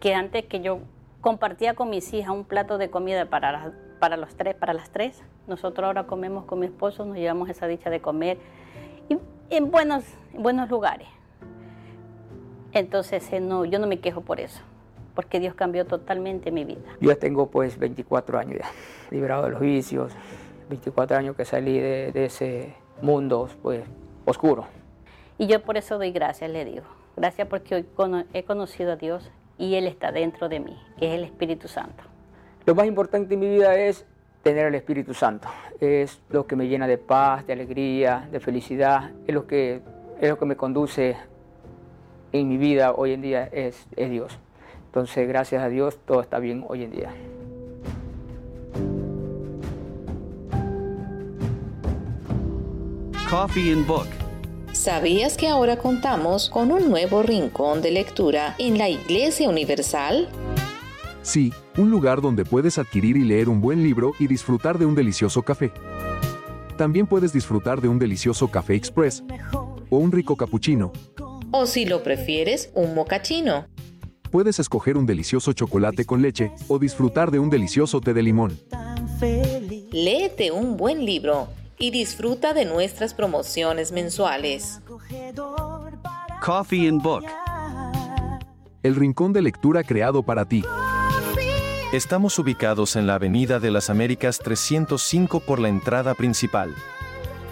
que antes que yo compartía con mis hijas un plato de comida para las tres, nosotros ahora comemos con mi esposo, nos llevamos esa dicha de comer y en buenos lugares. Entonces yo no me quejo por eso, porque Dios cambió totalmente mi vida. Yo ya tengo pues 24 años ya, liberado de los vicios, 24 años que salí de ese mundo pues oscuro. Y yo por eso doy gracias, le digo. Gracias porque hoy he conocido a Dios y Él está dentro de mí, que es el Espíritu Santo. Lo más importante en mi vida es tener el Espíritu Santo. Es lo que me llena de paz, de alegría, de felicidad. Es lo que me conduce en mi vida hoy en día, es Dios. Entonces, gracias a Dios, todo está bien hoy en día. Coffee and Book. ¿Sabías que ahora contamos con un nuevo rincón de lectura en la Iglesia Universal? Sí, un lugar donde puedes adquirir y leer un buen libro y disfrutar de un delicioso café. También puedes disfrutar de un delicioso café express o un rico cappuccino. O si lo prefieres, un mocachino. Puedes escoger un delicioso chocolate con leche o disfrutar de un delicioso té de limón. Léete un buen libro y disfruta de nuestras promociones mensuales. Coffee and Book. El rincón de lectura creado para ti. Estamos ubicados en la Avenida de las Américas 305 por la entrada principal.